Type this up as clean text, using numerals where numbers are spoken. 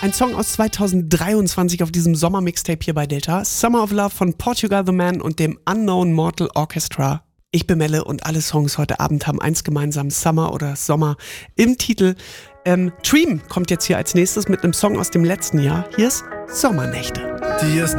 Ein Song aus 2023 auf diesem Sommer-Mixtape hier bei Delta. Summer of Love von Portugal the Man und dem Unknown Mortal Orchestra. Ich bin Melle und alle Songs heute Abend haben eins gemeinsam, Summer oder Sommer im Titel. Dream kommt jetzt hier als nächstes mit einem Song aus dem letzten Jahr. Hier ist Sommernächte. Dir ist